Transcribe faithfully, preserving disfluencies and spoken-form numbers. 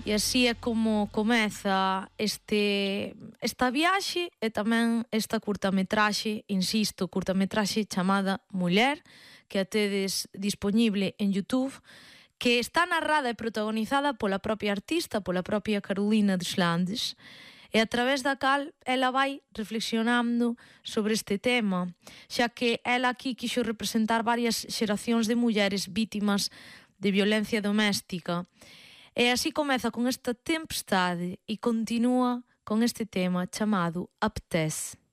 E así é como comeza este, esta viaxe e tamén esta curtametraxe, insisto, curtametraxe chamada Muller, que a tedes dispoñible en YouTube, que está narrada e protagonizada pola propia artista, pola propia Carolina Deslandes, e a través da cal ela vai reflexionando sobre este tema, xa que ela aquí quixo representar varias xeracións de mulleres vítimas de violencia doméstica. E así comeza con esta tempestade e continúa con este tema chamado Apetece.